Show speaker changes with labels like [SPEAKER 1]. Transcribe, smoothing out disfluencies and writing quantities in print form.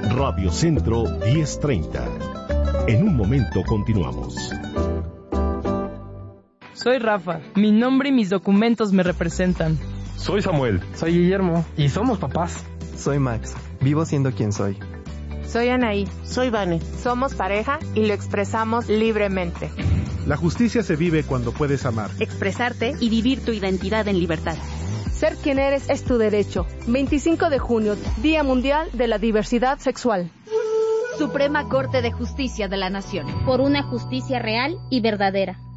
[SPEAKER 1] Radio Centro 1030. En un momento continuamos.
[SPEAKER 2] Soy Rafa. Mi nombre y mis documentos me representan.
[SPEAKER 3] Soy Samuel.
[SPEAKER 4] Soy Guillermo. Y somos papás.
[SPEAKER 5] Soy Max. Vivo siendo quien soy.
[SPEAKER 6] Soy Anaí.
[SPEAKER 7] Soy Vane.
[SPEAKER 6] Somos pareja y lo expresamos libremente.
[SPEAKER 8] La justicia se vive cuando puedes amar,
[SPEAKER 9] expresarte y vivir tu identidad en libertad.
[SPEAKER 10] Ser quien eres es tu derecho. 25 de junio, Día Mundial de la Diversidad Sexual.
[SPEAKER 11] Suprema Corte de Justicia de la Nación.
[SPEAKER 12] Por una justicia real y verdadera.